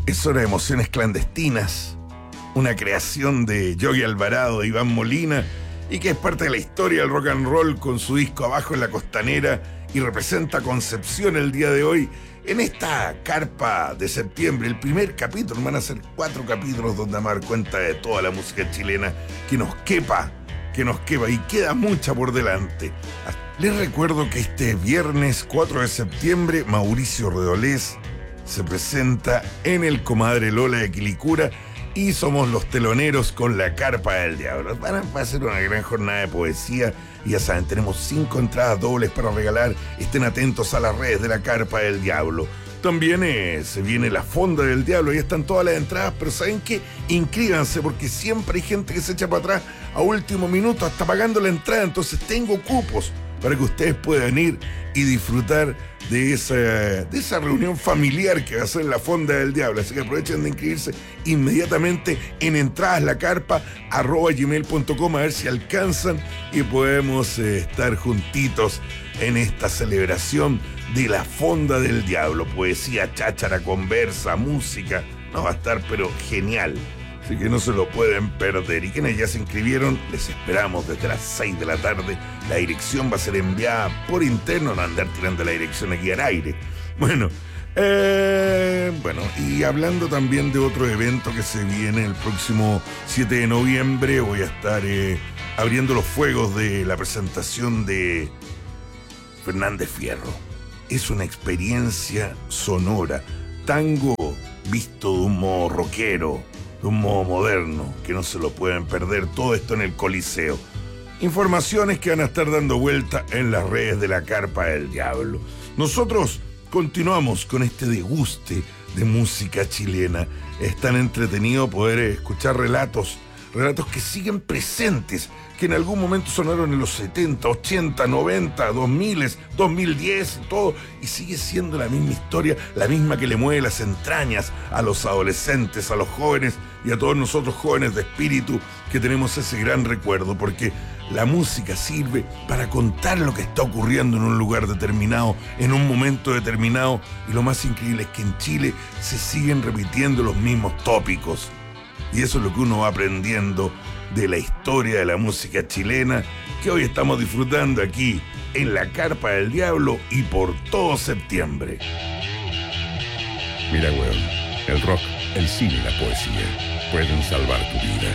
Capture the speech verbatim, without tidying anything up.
Es hora de Emociones Clandestinas, una creación de Yogi Alvarado, de Iván Molina, y que es parte de la historia del rock and roll con su disco Abajo en la Costanera, y representa Concepción el día de hoy en esta carpa de septiembre. El primer capítulo, van a ser cuatro capítulos donde vamos a dar cuenta de toda la música chilena que nos quepa, que nos quepa, y queda mucha por delante. Les recuerdo que este viernes cuatro de septiembre Mauricio Redolés se presenta en el Comadre Lola de Quilicura y somos los teloneros con la Carpa del Diablo. Va a ser una gran jornada de poesía y ya saben, tenemos cinco entradas dobles para regalar. Estén atentos a las redes de la Carpa del Diablo. También eh, se viene la Fonda del Diablo, ahí están todas las entradas, pero ¿saben qué? Inscríbanse, porque siempre hay gente que se echa para atrás a último minuto, hasta pagando la entrada, entonces tengo cupos para que ustedes puedan ir y disfrutar de esa, de esa reunión familiar que va a ser la Fonda del Diablo. Así que aprovechen de inscribirse inmediatamente en entradaslacarpa arroba gmail punto com a ver si alcanzan y podemos eh, estar juntitos en esta celebración de la Fonda del Diablo. Poesía, cháchara, conversa, música. No, va a estar pero genial. Así que no se lo pueden perder. Y quienes ya se inscribieron, les esperamos desde las seis de la tarde. La dirección va a ser enviada por interno, no andar tirando la dirección aquí al aire. Bueno, eh, bueno, y hablando también de otro evento que se viene el próximo siete de noviembre, voy a estar eh, abriendo los fuegos de la presentación de Fernández Fierro. Es una experiencia sonora, tango visto de un modo rockero, de un modo moderno, que no se lo pueden perder. Todo esto en el Coliseo. Informaciones que van a estar dando vuelta en las redes de la Carpa del Diablo. Nosotros continuamos con este deguste de música chilena. Es tan entretenido poder escuchar relatos, relatos que siguen presentes, que en algún momento sonaron en los setenta, ochenta, noventa, dos mil, dos mil diez y todo, y sigue siendo la misma historia, la misma que le mueve las entrañas a los adolescentes, a los jóvenes y a todos nosotros jóvenes de espíritu que tenemos ese gran recuerdo, porque la música sirve para contar lo que está ocurriendo en un lugar determinado, en un momento determinado, y lo más increíble es que en Chile se siguen repitiendo los mismos tópicos. Y eso es lo que uno va aprendiendo de la historia de la música chilena, que hoy estamos disfrutando aquí en la Carpa del Diablo y por todo septiembre. Mira, weón, el rock, el cine y la poesía pueden salvar tu vida.